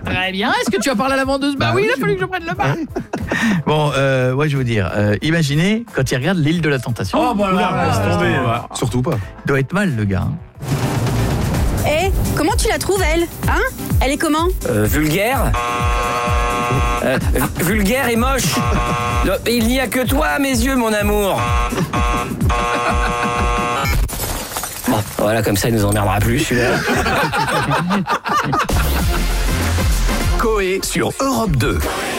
Très bien. Est-ce que tu as parlé à la vendeuse? Bah oui, il a fallu que je prenne le bar. Bon, ouais, je vais vous dire. Imaginez quand il regarde l'île de la Tentation. Oh, bah là, laisse tomber. Surtout pas. Il doit être mal, le gars. Eh, comment tu la trouves, elle? Hein? Elle est comment? Vulgaire. Vulgaire et moche. Il n'y a que toi à mes yeux, mon amour. Bon, voilà, comme ça, il nous emmerdera plus, celui-là. Coé sur Europe 2.